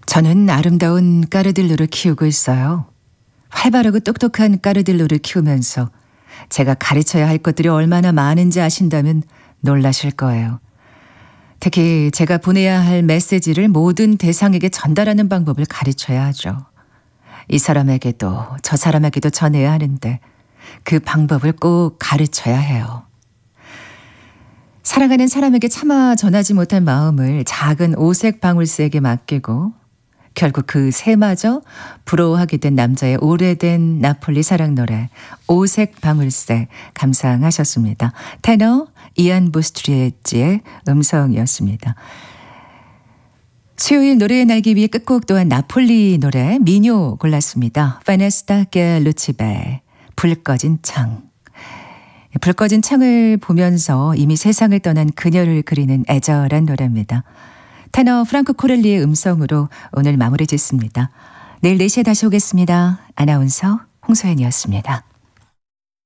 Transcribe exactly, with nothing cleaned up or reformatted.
저는 아름다운 까르딜로를 키우고 있어요. 활발하고 똑똑한 까르딜로를 키우면서 제가 가르쳐야 할 것들이 얼마나 많은지 아신다면 놀라실 거예요. 특히 제가 보내야 할 메시지를 모든 대상에게 전달하는 방법을 가르쳐야 하죠. 이 사람에게도 저 사람에게도 전해야 하는데 그 방법을 꼭 가르쳐야 해요. 사랑하는 사람에게 차마 전하지 못한 마음을 작은 오색 방울새에게 맡기고 결국 그 새마저 부러워하게 된 남자의 오래된 나폴리 사랑 노래 오색 방울새 감상하셨습니다. 테너 이안 보스트리에지의 음성이었습니다. 수요일 노래의 날개 위의 끝곡 또한 나폴리 노래 미뇨 골랐습니다. 파네스타 게 루치베 불 꺼진 창. 불 꺼진 창을 보면서 이미 세상을 떠난 그녀를 그리는 애절한 노래입니다. 테너 프랑크 코렐리의 음성으로 오늘 마무리 짓습니다. 내일 네 시에 다시 오겠습니다. 아나운서 홍소연이었습니다.